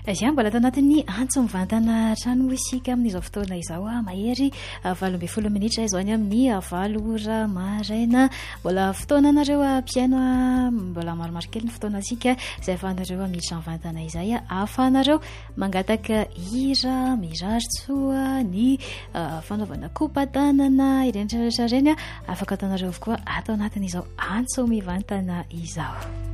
Zay mbola atao anatin'ny antso mivantana trano isika amin'izao fotoana izao mahery 12 minitra izao any amin'ny 9 maraina. Mbola fotoananareo mpiaino mbola maromaro kely ny fotoanasika izay ahafahanareo miditra mivantana izay ahafahanareo mangataka hira mirarotsoa ny fanaovana kopatanana ireny rehetra ireny afaka ataonareo avokoa atao anatin'izao antso mivantana izao.